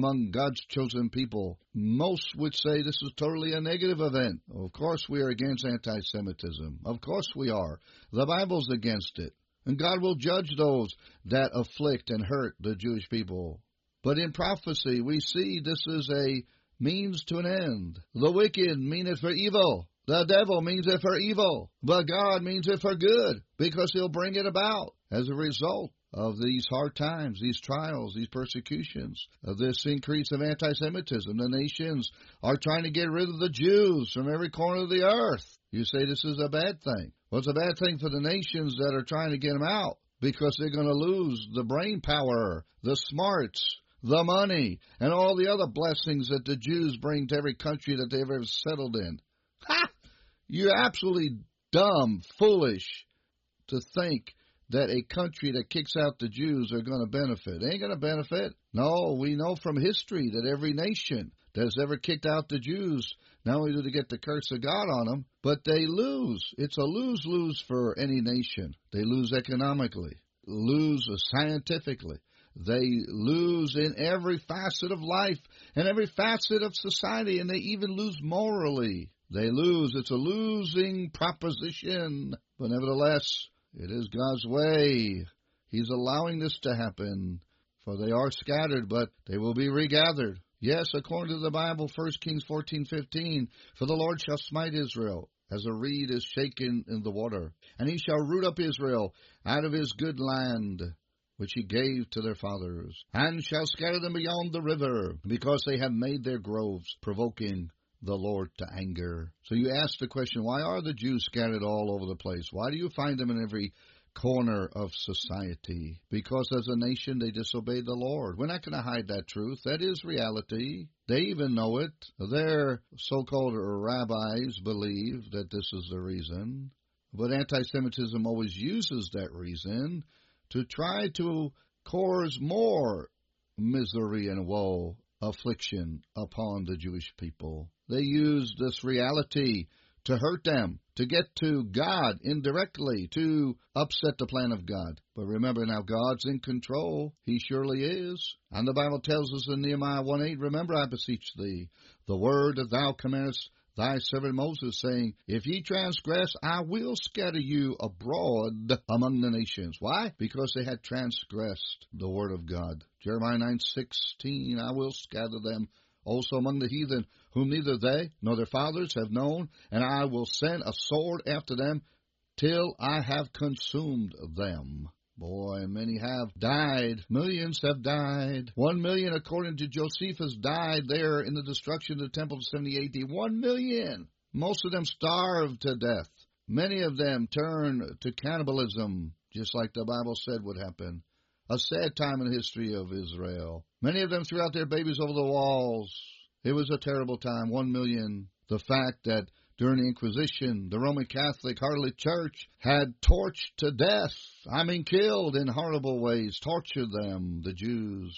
among God's chosen people. Most would say this is totally a negative event. Of course we are against anti-Semitism. Of course we are. The Bible's against it. And God will judge those that afflict and hurt the Jewish people. But in prophecy, we see this is a means to an end. The wicked mean it for evil. The devil means it for evil. But God means it for good, because He'll bring it about as a result of these hard times, these trials, these persecutions, of this increase of anti-Semitism. The nations are trying to get rid of the Jews from every corner of the earth. You say this is a bad thing. Well, it's a bad thing for the nations that are trying to get them out, because they're going to lose the brain power, the smarts, the money, and all the other blessings that the Jews bring to every country that they've ever settled in. Ha! You're absolutely dumb, foolish to think that a country that kicks out the Jews are going to benefit. They ain't going to benefit. No, we know from history that every nation that has ever kicked out the Jews, not only do they get the curse of God on them, but they lose. It's a lose-lose for any nation. They lose economically, lose scientifically. They lose in every facet of life and every facet of society, and they even lose morally. They lose. It's a losing proposition. But nevertheless, it is God's way. He's allowing this to happen, for they are scattered, but they will be regathered. Yes, according to the Bible, 1 Kings 14:15, for the Lord shall smite Israel, as a reed is shaken in the water, and He shall root up Israel out of His good land, which He gave to their fathers, and shall scatter them beyond the river, because they have made their groves, provoking the Lord to anger. So you ask the question, why are the Jews scattered all over the place? Why do you find them in every corner of society? Because as a nation they disobeyed the Lord. We're not going to hide that truth. That is reality. They even know it. Their so-called rabbis believe that this is the reason. But anti-Semitism always uses that reason to try to cause more misery and woe, affliction upon the Jewish people. They use this reality to hurt them, to get to God indirectly, to upset the plan of God. But remember now, God's in control. He surely is. And the Bible tells us in Nehemiah 1:8, remember, I beseech thee, the word that thou commandest thy servant Moses, saying, if ye transgress, I will scatter you abroad among the nations. Why? Because they had transgressed the word of God. Jeremiah 9:16, I will scatter them also among the heathen, whom neither they nor their fathers have known, and I will send a sword after them till I have consumed them. Boy, many have died. Millions have died. 1 million, according to Josephus, died there in the destruction of the temple of 70 A.D. 1 million. Most of them starved to death. Many of them turned to cannibalism, just like the Bible said would happen. A sad time in the history of Israel. Many of them threw out their babies over the walls. It was a terrible time. 1 million. The fact that during the Inquisition, the Roman Catholic Harlot Church had torched to death, killed in horrible ways, tortured them, the Jews.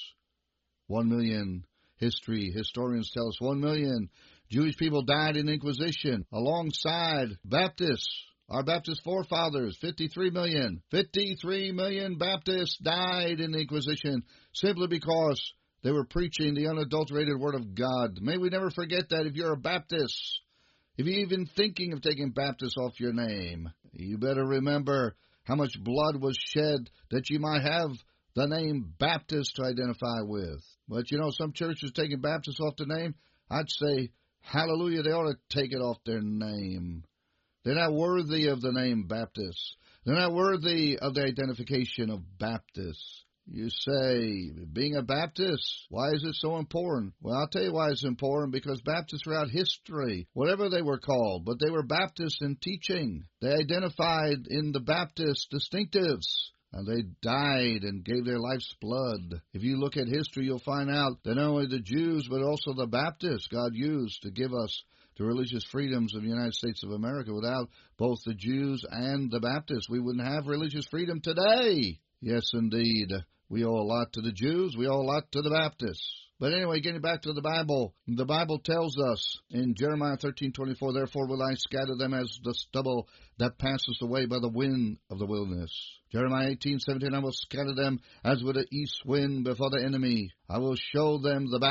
1 million. Historians tell us 1 million Jewish people died in the Inquisition alongside Baptists. Our Baptist forefathers, 53 million. 53 million Baptists died in the Inquisition simply because they were preaching the unadulterated Word of God. May we never forget that. If you're a Baptist, if you're even thinking of taking Baptist off your name, you better remember how much blood was shed that you might have the name Baptist to identify with. But some churches taking Baptist off the name, I'd say, hallelujah, they ought to take it off their name. They're not worthy of the name Baptist. They're not worthy of the identification of Baptist. You say, being a Baptist, why is it so important? Well, I'll tell you why it's important, because Baptists throughout history, whatever they were called, but they were Baptists in teaching. They identified in the Baptist distinctives, and they died and gave their life's blood. If you look at history, you'll find out that not only the Jews, but also the Baptists God used to give us the religious freedoms of the United States of America. Without both the Jews and the Baptists, we wouldn't have religious freedom today. Yes, indeed. We owe a lot to the Jews. We owe a lot to the Baptists. But anyway, getting back to the Bible tells us in Jeremiah 13:24, therefore will I scatter them as the stubble that passes away by the wind of the wilderness. Jeremiah 18:17, I will scatter them as with the east wind before the enemy. I will show them the